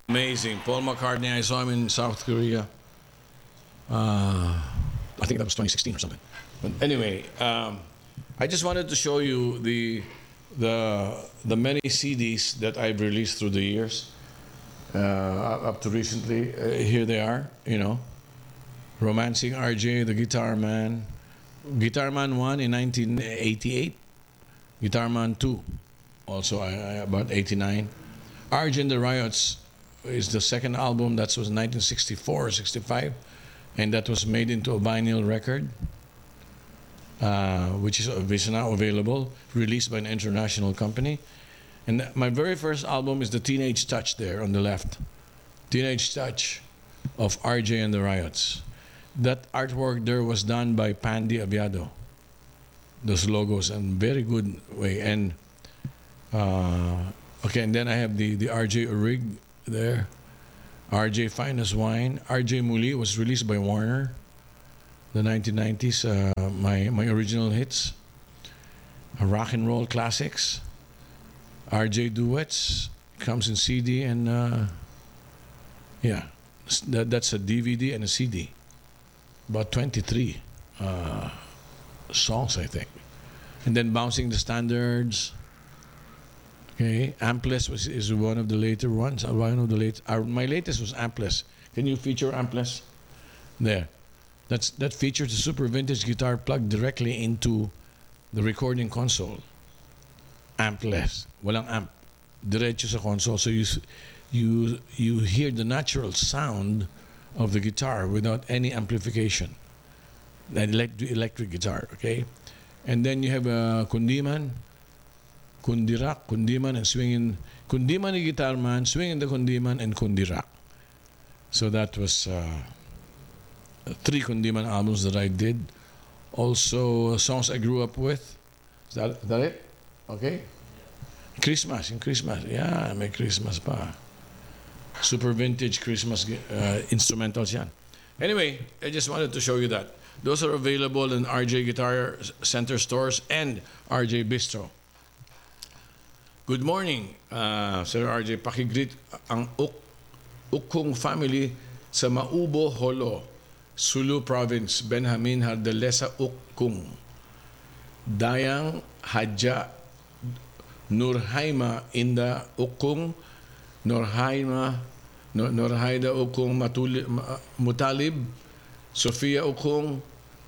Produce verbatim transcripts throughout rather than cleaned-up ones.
Amazing. Paul McCartney, I saw him in South Korea. Uh, I think that was twenty sixteen or something. But anyway, um, I just wanted to show you the the the many C Ds that I've released through the years, uh, up to recently. Uh, here they are, you know, Romancing R J, The Guitar Man, Guitar Man one in nineteen eighty-eight, Guitar Man two, also I, I, about eighty-nine. R J and the Riots is the second album. That was nineteen sixty-four or sixty-five, and that was made into a vinyl record, uh, which is, which is now available, released by an international company. And my very first album is the Teenage Touch there on the left. Teenage Touch of R J and the Riots. That artwork there was done by Pandy Aviado. Those logos, and very good way. And uh, okay, and then I have the, the R J Urig there. R J Finest Wine. R J Muli was released by Warner. The nineteen nineties, uh, my, my original hits. Uh, rock and roll classics. R J Duets comes in C D and uh, yeah, that, that's a D V D and a C D. About twenty-three uh, songs, I think. And then Bouncing the Standards. Okay, Ampless was, is one of the later ones. Uh, One of the late, uh, my latest was Ampless. Can you feature Ampless? There. That's, that features a super vintage guitar plugged directly into the recording console. Ampless. Walang amp. Diretso sa console. So you, you, you hear the natural sound of the guitar without any amplification. The electric, electric guitar, okay? And then you have a uh, Kundiman, Kundirak, Kundiman, and swinging. Kundiman the Guitar Man, swinging the Kundiman, and Kundirak. So that was uh, three Kundiman albums that I did. Also, uh, songs I grew up with. Is that, is that it? Okay. Christmas, in Christmas. Yeah, may Christmas pa. Super vintage Christmas uh, instrumentals yan. Anyway, I just wanted to show you that. Those are available in R J Guitar Center stores and R J Bistro. Good morning, uh, Sir R J. Pakigreet ang Uk Ukong family sa Maubo, Holo, Sulu Province, Benjamin Hardelesa Ukong. Dayang Hadja Nurhaima Inda Ukong, Nurhaima Nur- Nurhaida Ukong Matuli, Mutalib, Sofia Ukong,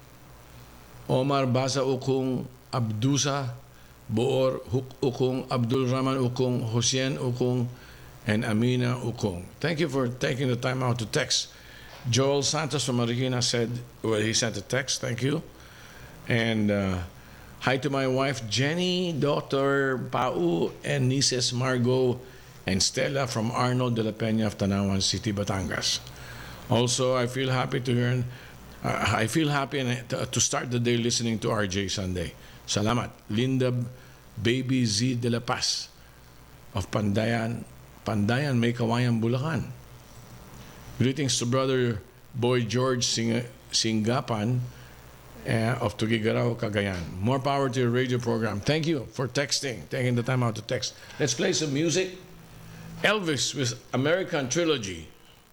Omar Baza Ukong, Abdusa Boor Ukong, Abdul Rahman Ukong, Hossein Ukong, and Amina Ukong. Thank you for taking the time out to text. Joel Santos from Marikina said, well, he sent a text, thank you. And uh, hi to my wife Jenny, daughter Pau, and nieces Margot and Stella from Arnold de la Peña of Tanawan City, Batangas. Also, I feel happy to hear, uh, I feel happy and, uh, to start the day listening to R J Sunday. Salamat. Linda Baby Z de la Paz of Pandayan, Pandayan, May Kawayan, Bulacan. Greetings to brother Boy George Sing Singapan uh, of Tugigaraw, Cagayan. More power to your radio program. Thank you for texting, taking the time out to text. Let's play some music. Elvis with American Trilogy.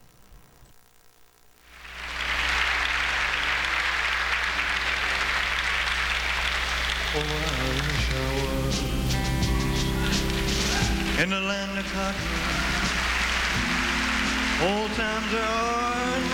Oh, I wish I was in the land of cotton. Old times are